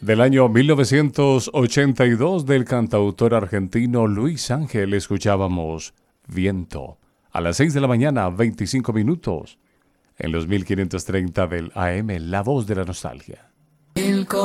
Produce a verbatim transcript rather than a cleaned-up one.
Del año mil novecientos ochenta y dos del cantautor argentino Luis Ángel escuchábamos Viento. A las seis de la mañana, veinticinco minutos. En los mil quinientos treinta del A M, La Voz de la Nostalgia.